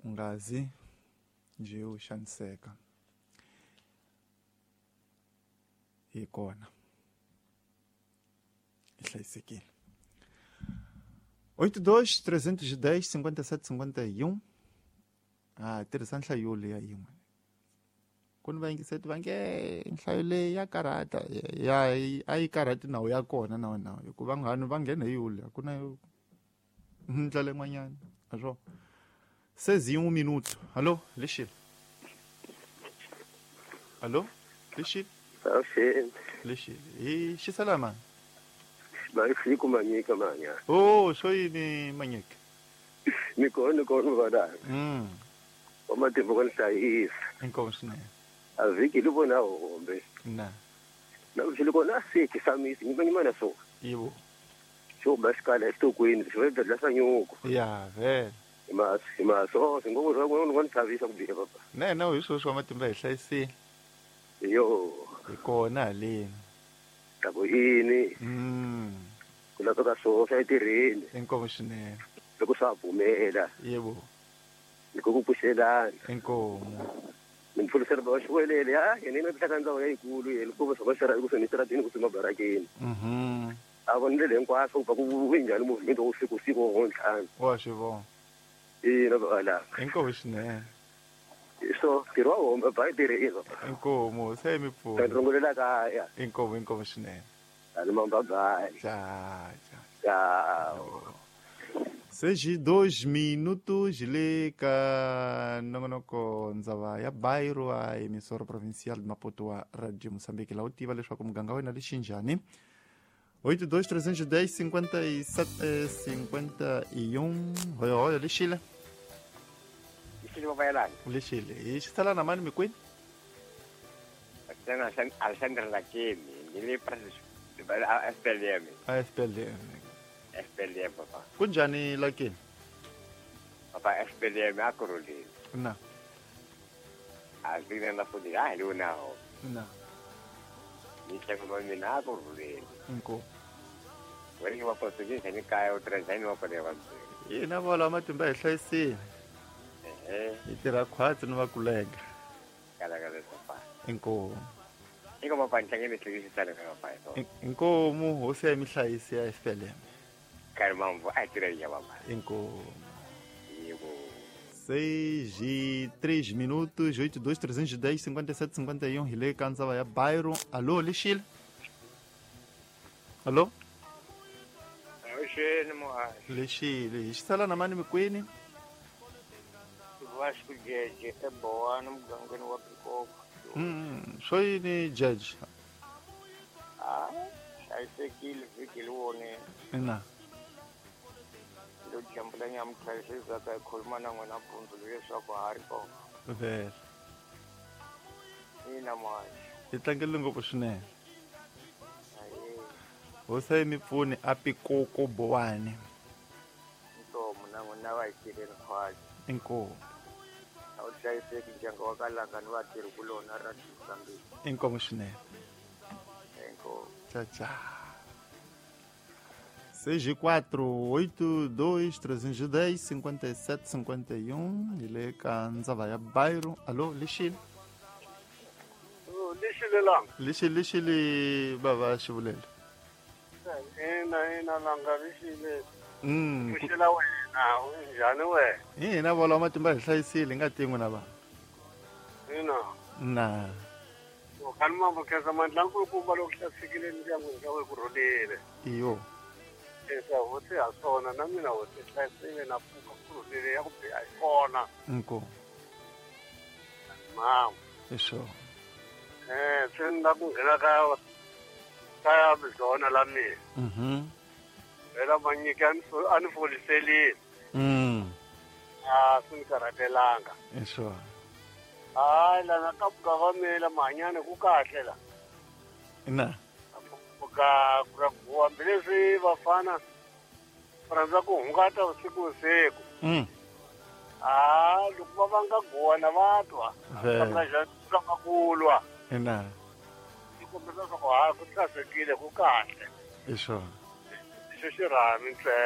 ungazi nje ushaniseka ikona ihlayisekile 82 310 57 51 tirhisa nhlayo leya yin'we kuni va yingiseti va nge nhlayo leyi ya karata ya a yi karati nawu ya kona nawu hikuva va nghena hi yule ku na ndlela yin'wanyana aswo 16 minuto allo lexi allo lexi lexi hi xisalama ba fiku manyika manya oh so yini manyika ni kona vada oma tempo kon sai inkomo swinene aviki libona hombe na vile kona siki samisi ngibanyimana so yebo so basikala esitokweni sivela la sanyuko ya ve so singokuzwa kona thavisa kubika baba na hiso swa matimba hlayisile yo ikona leni tabo yini kula ka so sayitireni inkomo swinene loko sa phumela yebo nikukupushelana inkomo nimfulisela ba shwelele yini nakuhlanganza yayikulu yini kuba sobashara ikusenitradini kusema barakeni abonile nkwaso ba kunjani movement ofika siko ngonhlanu washibo ina bala inkomo swinene so tirwa homba ba tireza inkomo semipfu kanrongolela kaya inkomo swinene alimamba ba ja 2 minutos le ka nongonoko ndzava ya Bairo a emisora provincial de Maputo wa Radio Moçambique la utiva leswaku muganga wena lexi njhani 82 310 57 51 hoyo lexile Bayalani. lexile hi xisalana mani mikwini Alexander Lakini, nile pasi SPLM. SPLM papa. kunjani lakini Papa SPLM akuruli. na Azina na fudi lunao. na Nichema mina akuruli. inko Wari wa Portuguese ni kaya utra zaini wa pale wa. yina vola matimba hi hlayisile hi tirha khwatsi ni vakulega Kala papa. inko Iko papa ntangeni tlisi sana papa. inkomo hosi ya mihlayisi ya SPLM Karmamvu atira ya papa. inkomo Yebo. 6 e 3 minutos 82 310 57 51 hile kanzava ya Bairo allo lexile allo Oxeni mo. lexile hi xisalana mani mikwini Vasco Jeje ebowana mugangeni wa Pikoko. swo yini judge Hlayisekile vhiki liwone na lo jambula nyamthayisisa ka khuluma na n'wina mpundzu leswaku hari kona vele ina manje hi tlangele ngopfu swinene ayi hosi ya mipfuni a Pikoko Bowane ntomo na n'wina va hi tirheni khwati inkomo a wu hlayiseki ndyangu wa kalanga ni vatirhi kulona ra Mozambique inkomo swinene enko tchau 6 e 4 82 310 57 51 ile ka ndzava ya Bairo allo lexile lexile bava xivulelo ina langa lixile mm kushela wena unjani wena hina vola matimba hi hlayisile nga tin'we na va ina na ukani mambo kesa mandla nkulukumba loko hlayisekile ndyangu nga we kurhulile iyo esa hosi ha swona na mina hosi hlayisile na pfuka kurhulile ya ku biha hi kona inko mama hi swona se ni la ku nghena kaya bizona la mina phela manyika a ni foliselile a swi ni karhatelanga hi swona hayi lana ka gavamela mahanyane ku kahle la na ku hambileswi vafana va rhandza ku hungata vusiku loko va vanga gona va twa ka makulwa na swi kombisa leswaku hayi ku hlasekile ku kahle hi swona xo xirhami ntsena